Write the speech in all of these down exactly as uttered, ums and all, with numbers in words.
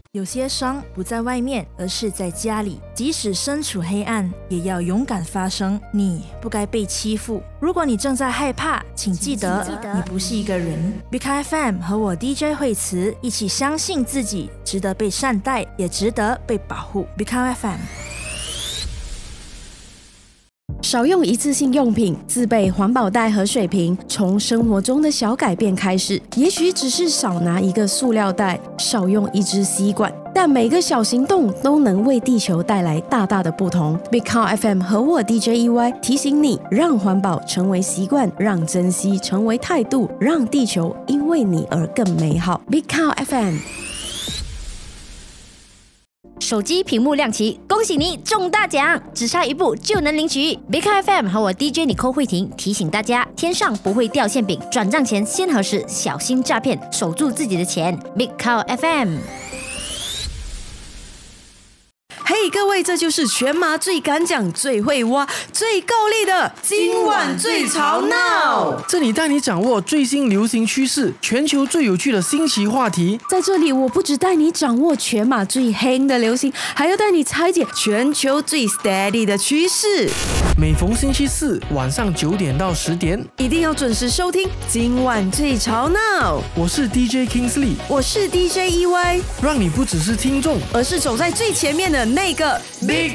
有些伤不在外面，而是在家里。即使身处黑暗，也要勇敢发声。你不该被欺负。如果你正在害怕，请记得，请记得你不是一个人。Big F M 和我 D J 惠慈一起相信自己，值得被善待，也值得被保护。Big F M。 少用一次性用品，自备环保袋和水瓶，从生活中的小改变开始。也许只是少拿一个塑料袋，少用一支吸管，但每个小行动都能为地球带来大大的不同。Big Cow F M 和我 D J E Y 提醒你，让环保成为习惯，让珍惜成为态度，让地球因为你而更美好。Big Cow F M。 手机屏幕亮起，恭喜你中大奖，只差一步就能领取。Big F M 和我 D J 尼寇慧婷提醒大家，天上不会掉馅饼，转账前先核实，小心诈骗，守住自己的钱。Big Cow F M。 嘿、hey, 各位，这就是全马最敢讲、最会挖、最够力的今晚最吵闹。 这里带你掌握最新流行趋势，全球最有趣的新奇话题。 在这里，我不只带你掌握全马最黑的流行，还要带你拆解全球最 steady 的趋势。 每逢星期四晚上九点到十点， 一定要准时收听今晚最吵闹。 我是 D J Kingsley， 我是 D J E Y， 让你不只是听众， 而是走在最前面的那个 Big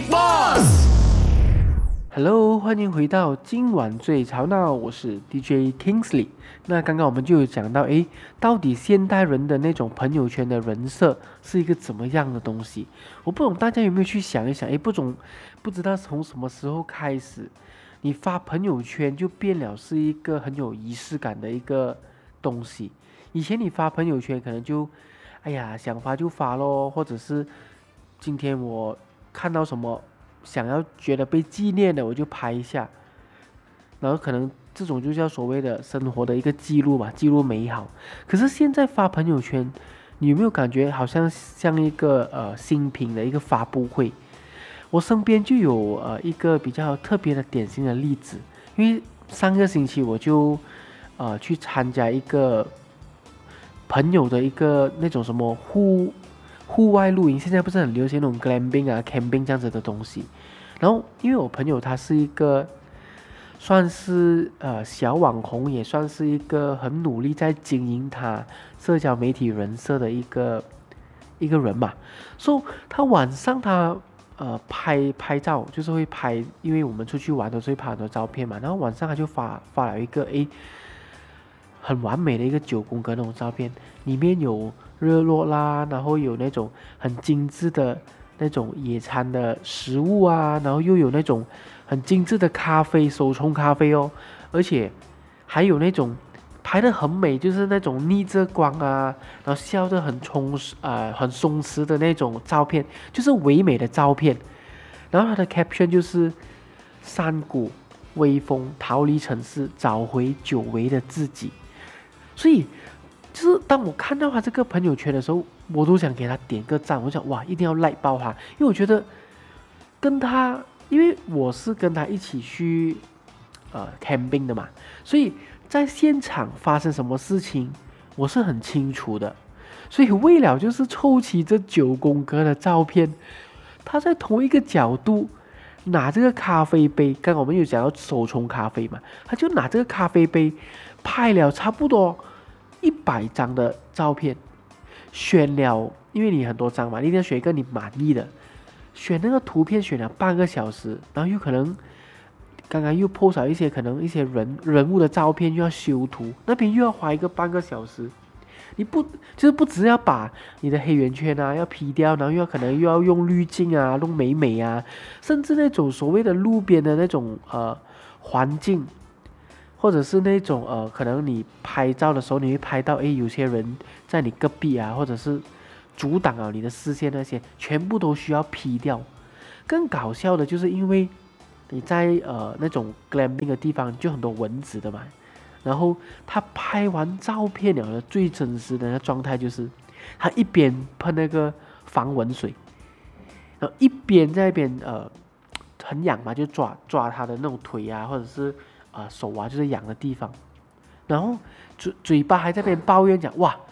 Boss。Hello， 欢迎回到今晚最吵闹，我是 D J Kingsley。那刚刚我们就有讲到，诶，到底现代人的那种朋友圈的人设是一个怎么样的东西？我不懂大家有没有去想一想，诶，不懂，不知道从什么时候开始，你发朋友圈就变了是一个很有仪式感的一个东西。以前你发朋友圈可能就，哎呀，想发就发咯，或者是今天我看到什么想要觉得被纪念的，我就拍一下，然后可能这种就叫所谓的生活的一个记录吧，记录美好。可是现在发朋友圈，你有没有感觉好像像一个呃新品的一个发布会？我身边就有呃一个比较特别的典型的例子，因为上个星期我就呃去参加一个朋友的一个那种什么户户外露营，现在不是很流行那种 glamping 啊 camping 这样子的东西。然后因为我朋友他是一个算是呃小网红，也算是一个很努力在经营他社交媒体人设的一个一个人嘛，所以他晚上他呃拍拍照就是会拍，因为我们出去玩都是会拍很多照片嘛，然后晚上他就发发了一个诶很完美的一个九宫格那种照片，里面有日落啦，然后有那种很精致的那种野餐的食物啊，然后又有那种很精致的咖啡，手冲咖啡哦，而且还有那种拍得很美，就是那种逆着光啊，然后笑得很充实啊、呃，很松弛的那种照片，就是唯美的照片。然后他的 caption 就是山谷微风，逃离城市，找回久违的自己。所以就是当我看到他这个朋友圈的时候，我都想给他点个赞。我想哇，一定要 like 爆他，因为我觉得跟他，因为我是跟他一起去呃 camping 的嘛，所以在现场发生什么事情我是很清楚的。所以为了就是凑齐这九宫格的照片，他在同一个角度拿这个咖啡杯，刚刚我们有讲到手冲咖啡嘛，他就拿这个咖啡杯拍了差不多一百张的照片，选了，因为你很多张嘛，你一定要选一个你满意的，选那个图片选了半个小时，然后又可能刚刚又 po 了一些可能一些人人物的照片，又要修图，那边又要花一个半个小时。你不就是不只要把你的黑圆圈啊要 P 掉，然后又要可能又要用滤镜啊弄美美啊，甚至那种所谓的路边的那种呃环境，或者是那种呃可能你拍照的时候你会拍到，诶有些人在你隔壁啊，或者是阻挡了你的视线，那些全部都需要 P 掉。更搞笑的就是因为你在呃那种 glamping 的地方就很多蚊子的嘛，然后他拍完照片了的最真实的那个状态就是他一边喷那个防蚊水，然后一边在那边呃很痒嘛，就抓抓他的那种腿啊，或者是呃手啊，就是痒的地方，然后嘴嘴巴还在那边抱怨讲哇，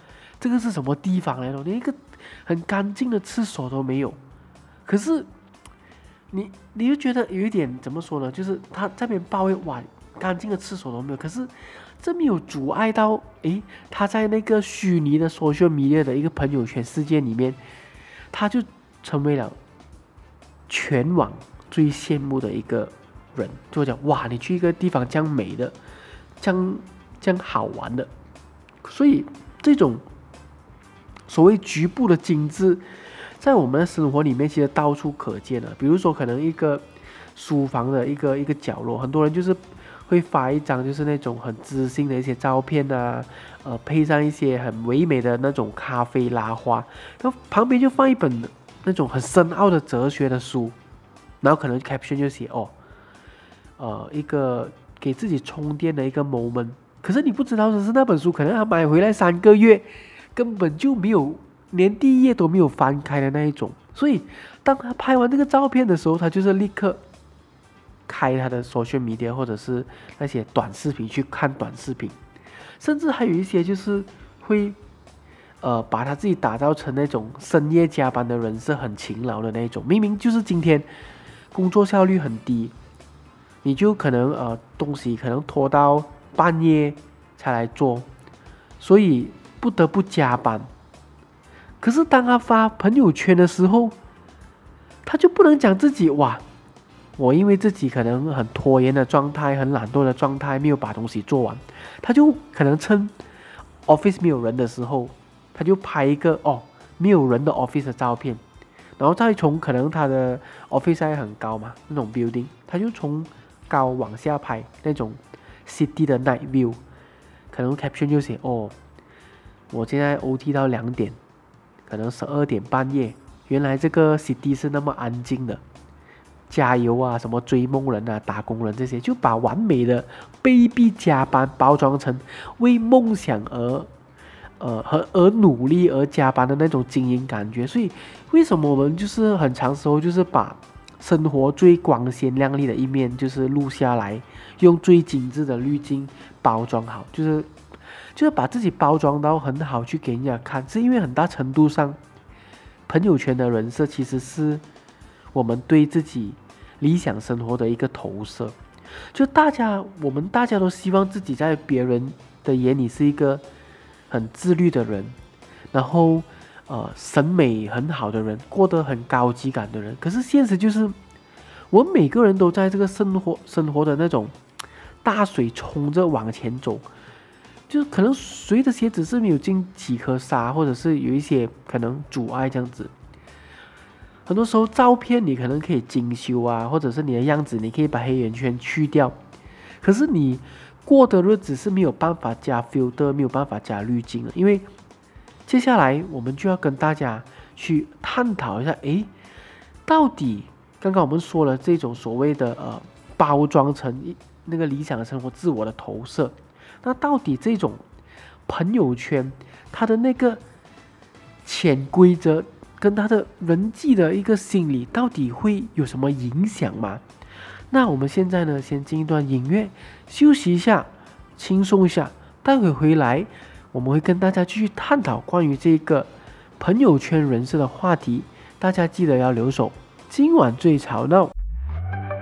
这个是什么地方来的？连一个很干净的厕所都没有。可是你你就觉得有一点怎么说呢？就是他这边抱怨哇，干净的厕所都没有。可是这没有阻碍到，诶，他在那个虚拟的 social media 的一个朋友圈世界里面，他就成为了全网最羡慕的一个人。就讲哇，你去一个地方这样美的，这样这样好玩的，所以这种所谓局部的精致，在我们的生活里面其实到处可见的。比如说，可能一个书房的一个一个角落，很多人就是会发一张就是那种很知性的一些照片啊，呃，配上一些很唯美的那种咖啡拉花，然后旁边就放一本那种很深奥的哲学的书，然后可能 caption 就写哦，呃，一个给自己充电的一个 moment。可是你不知道的是，那本书可能他买回来三个月，根本就没有，连第一页都没有翻开的那一种。所以当他拍完这个照片的时候，他就是立刻开他的 social media 或者是那些短视频去看短视频，甚至还有一些就是会呃把他自己打造成那种深夜加班的人是很勤劳的那种。明明就是今天工作效率很低，你就可能呃东西可能拖到半夜才来做，所以不得不加班。可是当他发朋友圈的时候，他就不能讲自己哇，我因为自己可能很拖延的状态，很懒惰的状态，没有把东西做完。他就可能趁 office 没有人的时候，他就拍一个哦没有人的 office 的照片，然后再从可能他的 office 还很高嘛，那种 building， 他就从高往下拍那种 city 的 night view， 可能 caption 就写哦，我现在 O T 到两点，可能十二点半夜，原来这个 city 是那么安静的。加油啊，什么追梦人啊，打工人这些，就把完美的卑鄙加班包装成为梦想而呃和而努力而加班的那种精英感觉。所以为什么我们就是很长时候就是把生活最光鲜亮丽的一面就是录下来，用最精致的滤镜包装好，就是就是把自己包装到很好去给人家看。是因为很大程度上朋友圈的人设其实是我们对自己理想生活的一个投射。就大家我们大家都希望自己在别人的眼里是一个很自律的人，然后呃审美很好的人，过得很高级感的人。可是现实就是我们每个人都在这个生活生活的那种大水冲着往前走，就可能谁的鞋子是没有进几颗沙，或者是有一些可能阻碍这样子。很多时候照片你可能可以精修啊，或者是你的样子你可以把黑眼圈去掉，可是你过的日子是没有办法加 filter， 没有办法加滤镜的。因为接下来我们就要跟大家去探讨一下，诶，到底刚刚我们说了这种所谓的呃包装成那个理想的生活自我的投射，那到底这种朋友圈它的那个潜规则跟他的人际的一个心理到底会有什么影响吗？那我们现在呢，先进一段音乐，休息一下，轻松一下。待会回来，我们会跟大家继续探讨关于这个朋友圈人设的话题。大家记得要留守，今晚最吵闹。